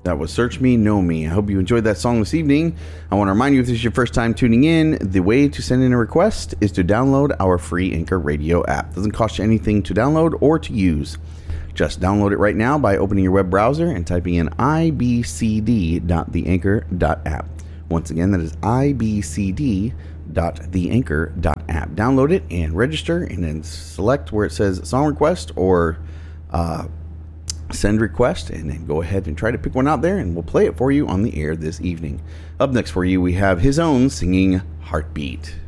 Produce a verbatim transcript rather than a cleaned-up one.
That was Search Me, Know Me. I hope you enjoyed that song this evening. I want to remind you, if this is your first time tuning in, the way to send in a request is to download our free Anchor Radio app. It doesn't cost you anything to download or to use. Just download it right now by opening your web browser and typing in i b c d dot the anchor dot app. Once again, that is i b c d dot the anchor dot app. Download it and register, and then select where it says song request or uh, send request, and then go ahead and try to pick one out there, and we'll play it for you on the air this evening. Up next for you, we have his own singing Heartbeat.